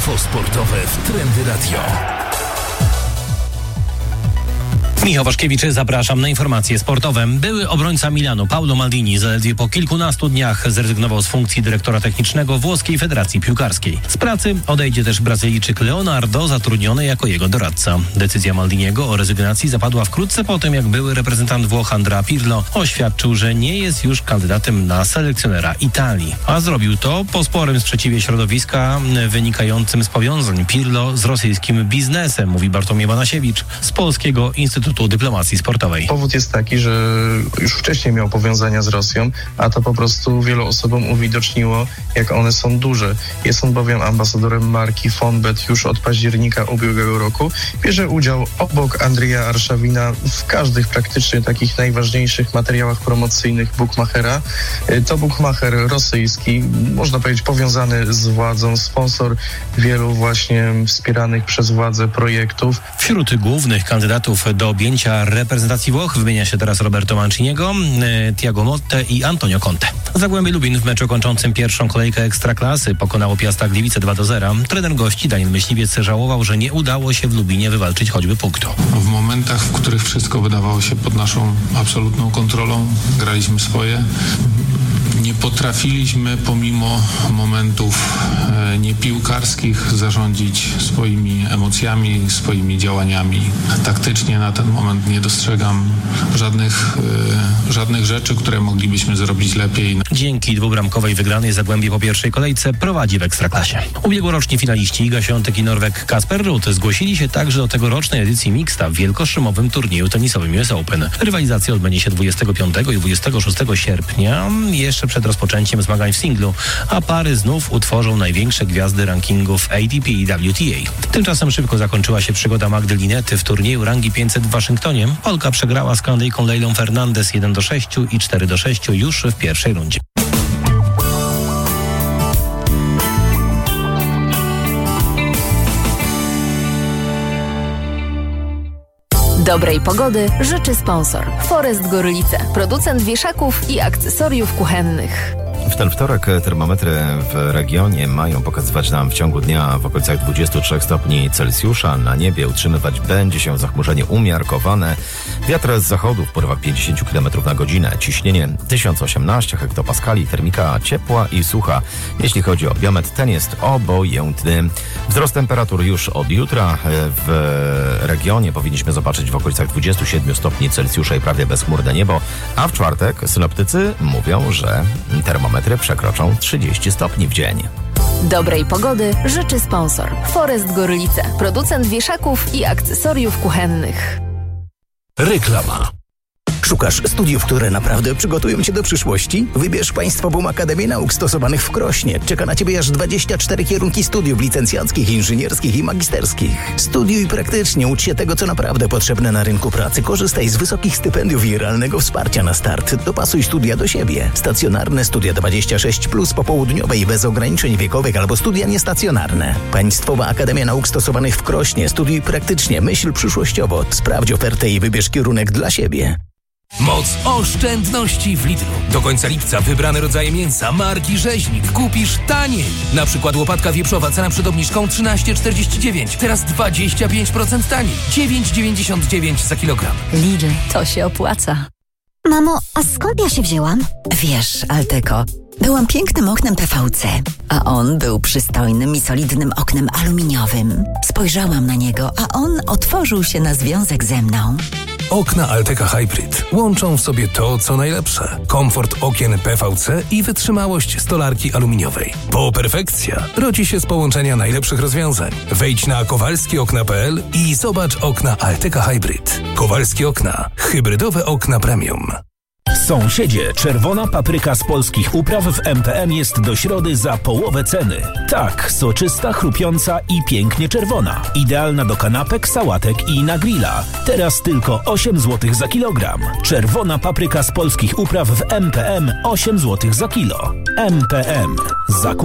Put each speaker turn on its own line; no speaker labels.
Info sportowe w Trendy Radio.
Michał Waszkiewicz, zapraszam na informacje sportowe. Były obrońca Milanu Paolo Maldini zaledwie po kilkunastu dniach zrezygnował z funkcji dyrektora technicznego Włoskiej Federacji Piłkarskiej. Z pracy odejdzie też Brazylijczyk Leonardo, zatrudniony jako jego doradca. Decyzja Maldiniego o rezygnacji zapadła wkrótce po tym, jak były reprezentant Włoch Andrea Pirlo oświadczył, że nie jest już kandydatem na selekcjonera Italii. A zrobił to po sporym sprzeciwie środowiska wynikającym z powiązań Pirlo z rosyjskim biznesem, mówi Bartłomiej Banasiewicz z Polskiego Instytutu Dyplomacji Sportowej.
Powód jest taki, że już wcześniej miał powiązania z Rosją, a to po prostu wielu osobom uwidoczniło, jak one są duże. Jest on bowiem ambasadorem marki Fonbet już od października ubiegłego roku. Bierze udział obok Andrija Arszawina w każdych praktycznie takich najważniejszych materiałach promocyjnych bookmachera. To bookmacher rosyjski, można powiedzieć powiązany z władzą, sponsor wielu właśnie wspieranych przez władzę projektów.
Wśród głównych kandydatów do objęcia reprezentacji Włoch wymienia się teraz Roberto Manciniego, Thiago Motte i Antonio Conte. Zagłębie Lubin w meczu kończącym pierwszą kolejkę Ekstraklasy pokonało Piasta Gliwice 2-0. Trener gości Daniel Myśliwiec żałował, że nie udało się w Lubinie wywalczyć choćby punktu.
W momentach, w których wszystko wydawało się pod naszą absolutną kontrolą, graliśmy swoje. Nie potrafiliśmy pomimo momentów niepiłkarskich zarządzić swoimi emocjami, swoimi działaniami. Taktycznie na ten moment nie dostrzegam żadnych rzeczy, które moglibyśmy zrobić lepiej.
Dzięki dwubramkowej wygranej Zagłębie po pierwszej kolejce prowadzi w Ekstraklasie. Ubiegłoroczni finaliści Iga Świątek i Norweg Kasper Ruud zgłosili się także do tegorocznej edycji mixta w wielkoszymowym turnieju tenisowym US Open. Rywalizacja odbędzie się 25 i 26 sierpnia, jeszcze przed rozpoczęciem zmagań w singlu, a pary znów utworzą największe gwiazdy rankingów ATP i WTA. Tymczasem szybko zakończyła się przygoda Magdy Linety w turnieju rangi 500 w Waszyngtonie. Polka przegrała z Kanadyjką Leilą Fernandez 1-6 i 4-6 już w pierwszej rundzie.
Dobrej pogody życzy sponsor Forest Gorlice, producent wieszaków i akcesoriów kuchennych.
W ten wtorek termometry w regionie mają pokazywać nam w ciągu dnia w okolicach 23 stopni Celsjusza. Na niebie utrzymywać będzie się zachmurzenie umiarkowane. Wiatr z zachodu w porywach 50 km na godzinę. Ciśnienie 1018 hektopaskali. Termika ciepła i sucha. Jeśli chodzi o biometr, ten jest obojętny. Wzrost temperatur już od jutra w regionie powinniśmy zobaczyć w okolicach 27 stopni Celsjusza i prawie bezchmurne niebo. A w czwartek synoptycy mówią, że termometry przekroczą 30 stopni w dzień.
Dobrej pogody życzy sponsor Forest Gorlice, producent wieszaków i akcesoriów kuchennych.
Reklama.
Szukasz studiów, które naprawdę przygotują cię do przyszłości? Wybierz Państwową Akademię Nauk Stosowanych w Krośnie. Czeka na ciebie aż 24 kierunki studiów licencjackich, inżynierskich i magisterskich. Studiuj praktycznie, ucz się tego, co naprawdę potrzebne na rynku pracy. Korzystaj z wysokich stypendiów i realnego wsparcia na start. Dopasuj studia do siebie. Stacjonarne studia 26+, popołudniowe i bez ograniczeń wiekowych albo studia niestacjonarne. Państwowa Akademia Nauk Stosowanych w Krośnie. Studiuj praktycznie, myśl przyszłościowo. Sprawdź ofertę i wybierz kierunek dla siebie.
Moc oszczędności w Lidlu. Do końca lipca wybrane rodzaje mięsa marki Rzeźnik kupisz taniej. Na przykład łopatka wieprzowa, cena przed obniżką 13,49. Teraz 25% taniej. 9,99 za kilogram.
Lidl, to się opłaca.
Mamo, a skąd ja się wzięłam?
Wiesz, Alteko, byłam pięknym oknem PVC, a on był przystojnym i solidnym oknem aluminiowym. Spojrzałam na niego, a on otworzył się na związek ze mną.
Okna Alteka Hybrid łączą w sobie to, co najlepsze. Komfort okien PVC i wytrzymałość stolarki aluminiowej. Bo perfekcja rodzi się z połączenia najlepszych rozwiązań. Wejdź na kowalskiokna.pl i zobacz okna Alteka Hybrid. Kowalskie Okna. Hybrydowe okna premium.
Sąsiedzie, czerwona papryka z polskich upraw w MPM jest do środy za połowę ceny. Tak, soczysta, chrupiąca i pięknie czerwona. Idealna do kanapek, sałatek i na grilla. Teraz tylko 8 zł za kilogram. Czerwona papryka z polskich upraw w MPM 8 zł za kilo. MPM. Zakup